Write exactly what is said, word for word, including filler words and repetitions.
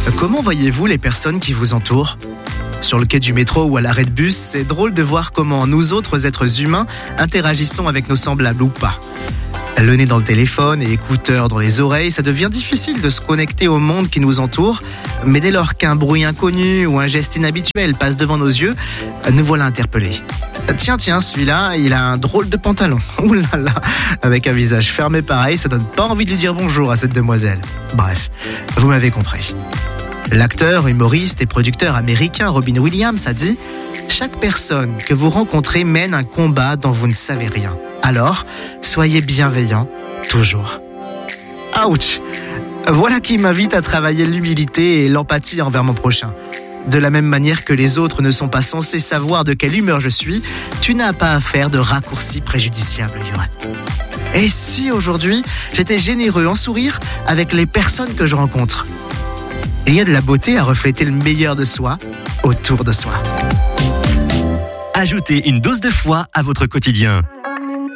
Comment voyez-vous les personnes qui vous entourent ? Sur le quai du métro ou à l'arrêt de bus, c'est drôle de voir comment nous autres êtres humains interagissons avec nos semblables ou pas. Le nez dans le téléphone et écouteurs dans les oreilles, ça devient difficile de se connecter au monde qui nous entoure. Mais dès lors qu'un bruit inconnu ou un geste inhabituel passe devant nos yeux, nous voilà interpellés. Tiens, tiens, celui-là, il a un drôle de pantalon. Ouh là là, avec un visage fermé pareil, ça donne pas envie de lui dire bonjour à cette demoiselle. Bref, vous m'avez compris. L'acteur, humoriste et producteur américain Robin Williams a dit « Chaque personne que vous rencontrez mène un combat dont vous ne savez rien. Alors, soyez bienveillants, toujours. » Ouch ! Voilà qui m'invite à travailler l'humilité et l'empathie envers mon prochain. De la même manière que les autres ne sont pas censés savoir de quelle humeur je suis, tu n'as pas à faire de raccourcis préjudiciables, Yoann. Et si aujourd'hui, j'étais généreux en sourire avec les personnes que je rencontre ? Il y a de la beauté à refléter le meilleur de soi autour de soi. Ajoutez une dose de foi à votre quotidien.